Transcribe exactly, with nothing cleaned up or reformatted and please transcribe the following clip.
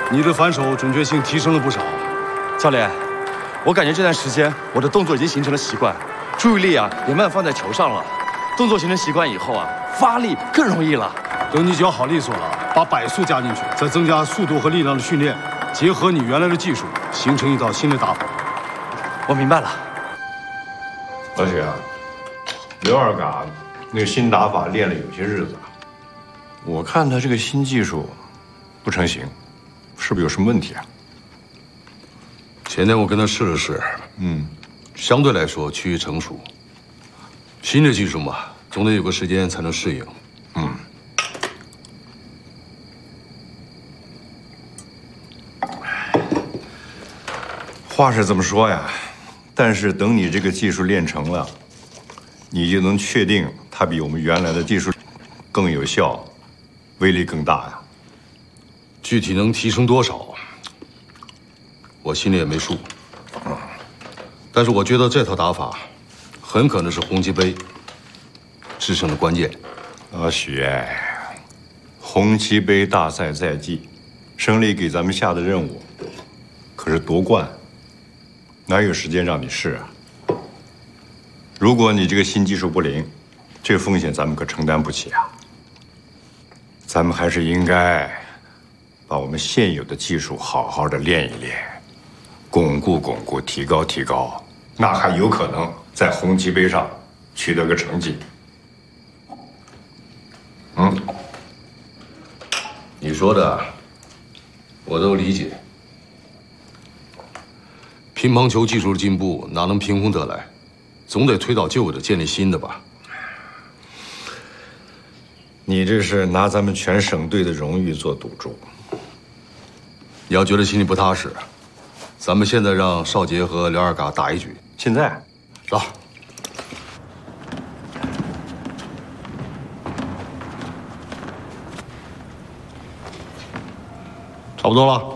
你的反手准确性提升了不少。 教练，我感觉这段时间我的动作已经形成了习惯，注意力啊也慢放在球上了。动作形成习惯以后啊，发力更容易了。 等你脚好利索了，把摆速加进去，再增加速度和力量的训练，结合你原来的技术，形成一套新的打法。 我明白了。 而且啊，刘二嘎那个新打法练了有些日子了，我看他这个新技术不成形，是不是有什么问题啊？ 前天我跟他试了试，嗯，相对来说趋于成熟。新的技术嘛，总得有个时间才能适应。嗯。 话是这么说呀，但是等你这个技术练成了，你就能确定它比我们原来的技术更有效，威力更大呀。 具体能提升多少，我心里也没数。嗯，但是我觉得这套打法很可能是红旗杯制胜的关键。 阿许，红旗杯大赛在即，省里给咱们下的任务可是夺冠。哪有时间让你试啊？如果你这个新技术不灵，这风险咱们可承担不起啊。咱们还是应该把我们现有的技术好好的练一练，巩固巩固，提高提高，那还有可能在红旗杯上取得个成绩。嗯， 你说的我都理解。乒乓球技术的进步哪能凭空得来？总得推倒旧的，建立新的吧。 你这是拿咱们全省队的荣誉做赌注。 你要觉得心里不踏实，咱们现在让少杰和廖二嘎打一局。 现在， 走。差不多了。